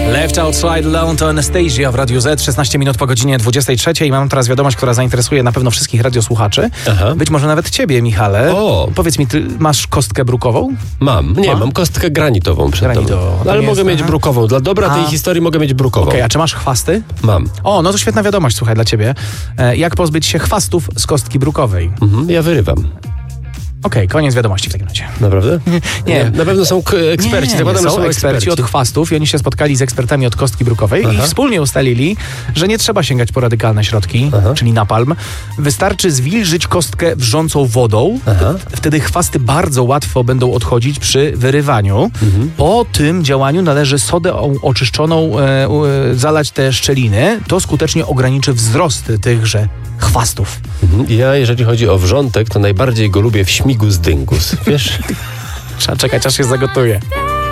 Left Outside Alone to Anastasia w Radiu Z, 16 minut po godzinie 23 i mam teraz wiadomość, która zainteresuje na pewno wszystkich radiosłuchaczy. Aha. Być może nawet ciebie, Michale. O. Powiedz mi, ty masz kostkę brukową? Mam kostkę granitową przed Granitową. tobą. To Ale nie mogę jest, mieć aha. brukową. Dla dobra tej historii mogę mieć brukową. Okej, a czy masz chwasty? Mam. O, no to świetna wiadomość, słuchaj, dla ciebie. Jak pozbyć się chwastów z kostki brukowej? Ja wyrywam. Okej, koniec wiadomości w takim razie. Naprawdę? Nie. Na pewno są eksperci. Zakładam, że są eksperci od chwastów i oni się spotkali z ekspertami od kostki brukowej i wspólnie ustalili, że nie trzeba sięgać po radykalne środki, czyli napalm. Wystarczy zwilżyć kostkę wrzącą wodą. Wtedy chwasty bardzo łatwo będą odchodzić przy wyrywaniu. Po tym działaniu należy sodę oczyszczoną zalać te szczeliny. To skutecznie ograniczy wzrost tychże chwastów. Ja, jeżeli chodzi o wrzątek, to najbardziej go lubię w śmigus dyngus. Wiesz? Trzeba czekać, aż się zagotuje.